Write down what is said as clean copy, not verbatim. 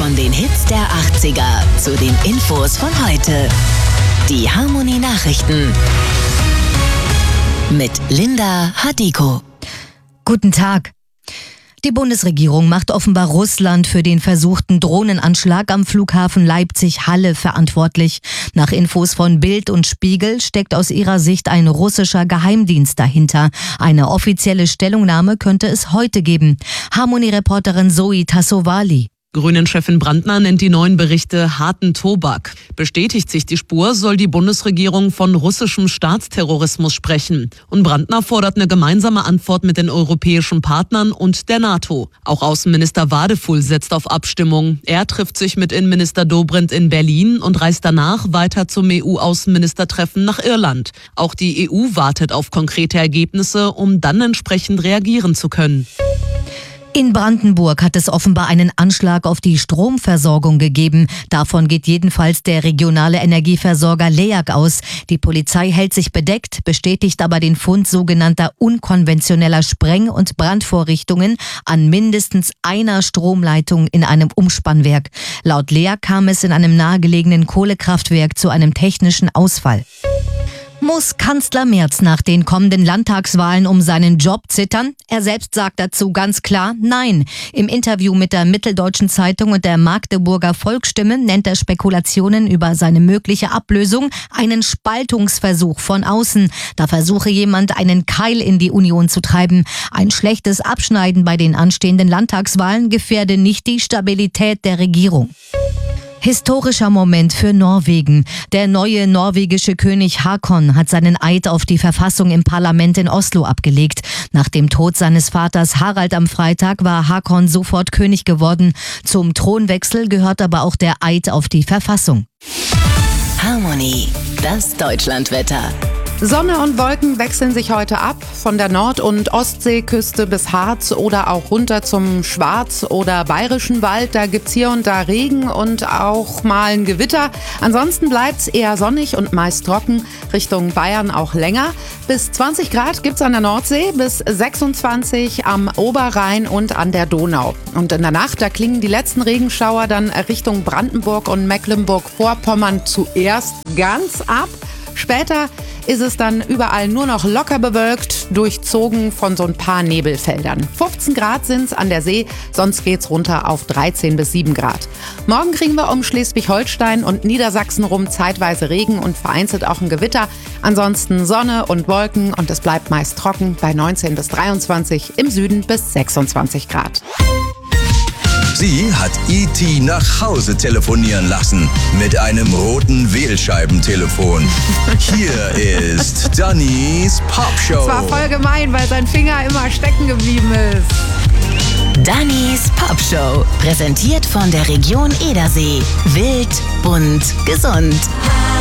Von den Hits der 80er zu den Infos von heute. Die Harmony Nachrichten mit Linda Hadiko. Guten Tag. Die Bundesregierung macht offenbar Russland für den versuchten Drohnenanschlag am Flughafen Leipzig-Halle verantwortlich. Nach Infos von Bild und Spiegel steckt aus ihrer Sicht ein russischer Geheimdienst dahinter. Eine offizielle Stellungnahme könnte es heute geben. Harmony-Reporterin Zoe Tassovali. Grünen-Chefin Brandner nennt die neuen Berichte harten Tobak. Bestätigt sich die Spur, soll die Bundesregierung von russischem Staatsterrorismus sprechen. Und Brandner fordert eine gemeinsame Antwort mit den europäischen Partnern und der NATO. Auch Außenminister Wadefull setzt auf Abstimmung. Er trifft sich mit Innenminister Dobrindt in Berlin und reist danach weiter zum EU-Außenministertreffen nach Irland. Auch die EU wartet auf konkrete Ergebnisse, um dann entsprechend reagieren zu können. In Brandenburg hat es offenbar einen Anschlag auf die Stromversorgung gegeben. Davon geht jedenfalls der regionale Energieversorger LEAG aus. Die Polizei hält sich bedeckt, bestätigt aber den Fund sogenannter unkonventioneller Spreng- und Brandvorrichtungen an mindestens einer Stromleitung in einem Umspannwerk. Laut LEAG kam es in einem nahegelegenen Kohlekraftwerk zu einem technischen Ausfall. Muss Kanzler Merz nach den kommenden Landtagswahlen um seinen Job zittern? Er selbst sagt dazu ganz klar Nein. Im Interview mit der Mitteldeutschen Zeitung und der Magdeburger Volksstimme nennt er Spekulationen über seine mögliche Ablösung einen Spaltungsversuch von außen. Da versuche jemand, einen Keil in die Union zu treiben. Ein schlechtes Abschneiden bei den anstehenden Landtagswahlen gefährde nicht die Stabilität der Regierung. Historischer Moment für Norwegen. Der neue norwegische König Haakon hat seinen Eid auf die Verfassung im Parlament in Oslo abgelegt. Nach dem Tod seines Vaters Harald am Freitag war Haakon sofort König geworden. Zum Thronwechsel gehört aber auch der Eid auf die Verfassung. Harmony, das Deutschlandwetter. Sonne und Wolken wechseln sich heute ab, von der Nord- und Ostseeküste bis Harz oder auch runter zum Schwarz- oder Bayerischen Wald. Da gibt's hier und da Regen und auch mal ein Gewitter. Ansonsten bleibt's eher sonnig und meist trocken, Richtung Bayern auch länger. Bis 20 Grad gibt's an der Nordsee, bis 26 am Oberrhein und an der Donau. Und in der Nacht, da klingen die letzten Regenschauer dann Richtung Brandenburg und Mecklenburg-Vorpommern zuerst ganz ab. Später ist es dann überall nur noch locker bewölkt, durchzogen von so ein paar Nebelfeldern. 15 Grad sind's an der See, sonst geht's runter auf 13 bis 7 Grad. Morgen kriegen wir um Schleswig-Holstein und Niedersachsen rum zeitweise Regen und vereinzelt auch ein Gewitter. Ansonsten Sonne und Wolken und es bleibt meist trocken bei 19 bis 23, im Süden bis 26 Grad. Sie hat E.T. nach Hause telefonieren lassen mit einem roten Wählscheibentelefon. Hier ist Dannys Popshow. Es war voll gemein, weil sein Finger immer stecken geblieben ist. Dannys Popshow, präsentiert von der Region Edersee. Wild, bunt, gesund.